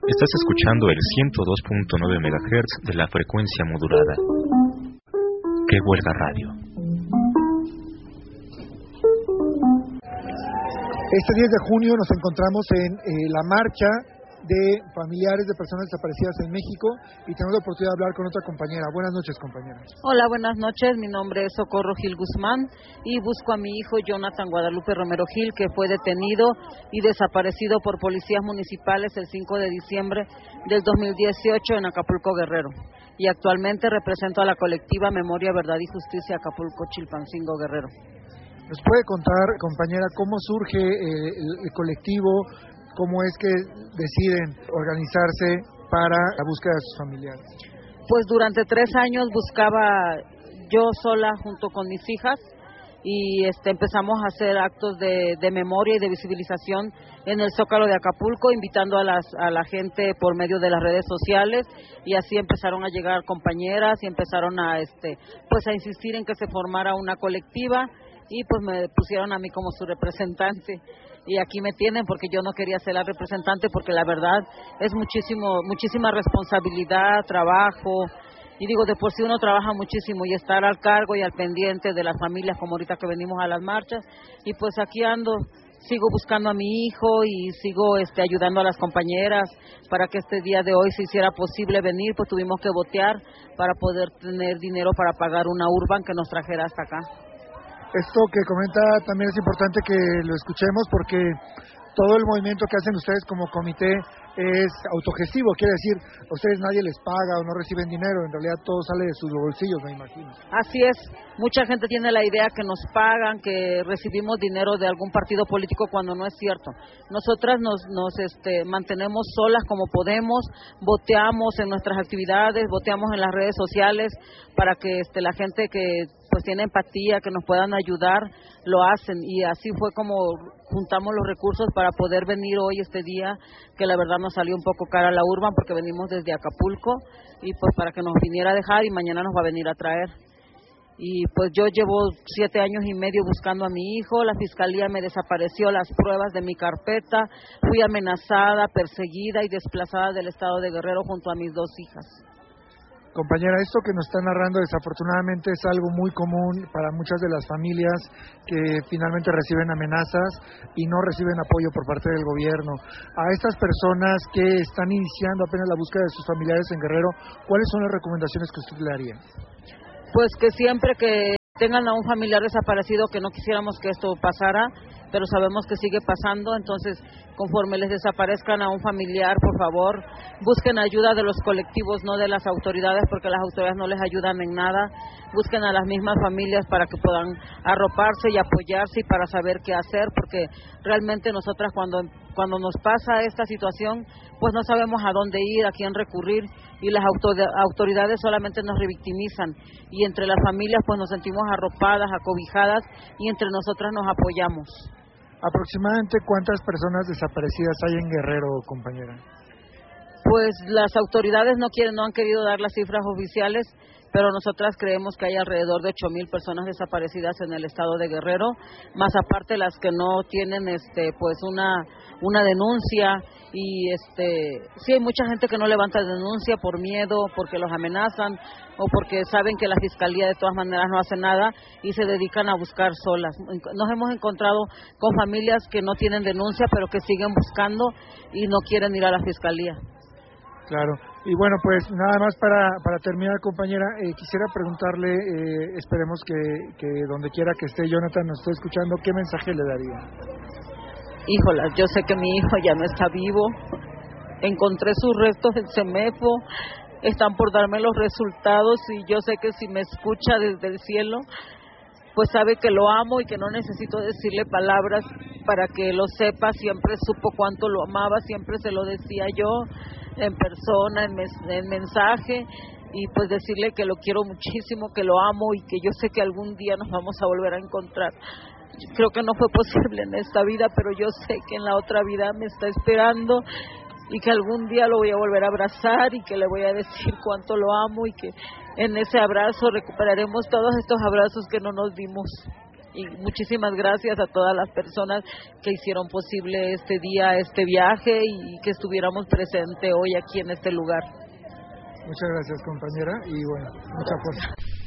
Estás escuchando el 102.9 MHz de la frecuencia modulada. ¡Qué huelga radio! Este 10 de junio nos encontramos en la marcha de familiares de personas desaparecidas en México y tenemos la oportunidad de hablar con otra compañera. Buenas noches, compañera. Hola, buenas noches. Mi nombre es Socorro Gil Guzmán y busco a mi hijo Jonathan Guadalupe Romero Gil, que fue detenido y desaparecido por policías municipales el 5 de diciembre del 2018 en Acapulco, Guerrero. Y actualmente represento a la colectiva Memoria, Verdad y Justicia Acapulco, Chilpancingo, Guerrero. ¿Nos puede contar, compañera, cómo surge el colectivo? ¿Cómo es que deciden organizarse para la búsqueda de sus familiares? Pues durante 3 años buscaba yo sola junto con mis hijas y empezamos a hacer actos de memoria y de visibilización en el Zócalo de Acapulco, invitando a la gente por medio de las redes sociales, y así empezaron a llegar compañeras y empezaron a insistir en que se formara una colectiva, y pues me pusieron a mí como su representante. Y aquí me tienen porque yo no quería ser la representante, porque la verdad es muchísima responsabilidad, trabajo, y digo, de por sí uno trabaja muchísimo y estar al cargo y al pendiente de las familias, como ahorita que venimos a las marchas, y pues aquí ando, sigo buscando a mi hijo y sigo ayudando a las compañeras para que este día de hoy se hiciera posible venir. Pues tuvimos que votear para poder tener dinero para pagar una urban que nos trajera hasta acá. Esto que comenta también es importante que lo escuchemos, porque todo el movimiento que hacen ustedes como comité es autogestivo, quiere decir, a ustedes nadie les paga o no reciben dinero, en realidad todo sale de sus bolsillos, me imagino. Así es, mucha gente tiene la idea que nos pagan, que recibimos dinero de algún partido político, cuando no es cierto. Nosotras nos mantenemos solas como podemos, voteamos en nuestras actividades, voteamos en las redes sociales para que la gente que pues tiene empatía, que nos puedan ayudar, lo hacen, y así fue como juntamos los recursos para poder venir hoy este día, que la verdad nos salió un poco cara la urban porque venimos desde Acapulco, y pues para que nos viniera a dejar y mañana nos va a venir a traer. Y pues yo llevo 7 años y medio buscando a mi hijo, la fiscalía me desapareció las pruebas de mi carpeta, fui amenazada, perseguida y desplazada del estado de Guerrero junto a mis 2 hijas. Compañera, esto que nos está narrando desafortunadamente es algo muy común para muchas de las familias que finalmente reciben amenazas y no reciben apoyo por parte del gobierno. A estas personas que están iniciando apenas la búsqueda de sus familiares en Guerrero, ¿cuáles son las recomendaciones que usted le haría? Pues que siempre que tengan a un familiar desaparecido, que no quisiéramos que esto pasara, pero sabemos que sigue pasando, entonces conforme les desaparezcan a un familiar, por favor, busquen ayuda de los colectivos, no de las autoridades, porque las autoridades no les ayudan en nada. Busquen a las mismas familias para que puedan arroparse y apoyarse y para saber qué hacer, porque realmente nosotras cuando nos pasa esta situación, pues no sabemos a dónde ir, a quién recurrir, y las autoridades solamente nos revictimizan, y entre las familias pues nos sentimos arropadas, acobijadas, y entre nosotras nos apoyamos. ¿Aproximadamente cuántas personas desaparecidas hay en Guerrero, compañera? Pues las autoridades no han querido dar las cifras oficiales, pero nosotras creemos que hay alrededor de 8,000 personas desaparecidas en el estado de Guerrero, más aparte las que no tienen pues una denuncia, y sí hay mucha gente que no levanta denuncia por miedo, porque los amenazan o porque saben que la fiscalía de todas maneras no hace nada y se dedican a buscar solas. Nos hemos encontrado con familias que no tienen denuncia, pero que siguen buscando y no quieren ir a la fiscalía. Claro, y bueno, pues nada más para terminar, compañera, quisiera preguntarle, esperemos que donde quiera que esté Jonathan nos esté escuchando, ¿qué mensaje le daría? Híjola, yo sé que mi hijo ya no está vivo, encontré sus restos en CEMEFO, están por darme los resultados, y yo sé que si me escucha desde el cielo, pues sabe que lo amo y que no necesito decirle palabras para que lo sepa. Siempre supo cuánto lo amaba, siempre se lo decía yo en persona, en mensaje, y pues decirle que lo quiero muchísimo, que lo amo y que yo sé que algún día nos vamos a volver a encontrar. Creo que no fue posible en esta vida, pero yo sé que en la otra vida me está esperando y que algún día lo voy a volver a abrazar y que le voy a decir cuánto lo amo, y que en ese abrazo recuperaremos todos estos abrazos que no nos dimos. Y muchísimas gracias a todas las personas que hicieron posible este día, este viaje y que estuviéramos presentes hoy aquí en este lugar. Muchas gracias, compañera, y bueno, mucha fuerza.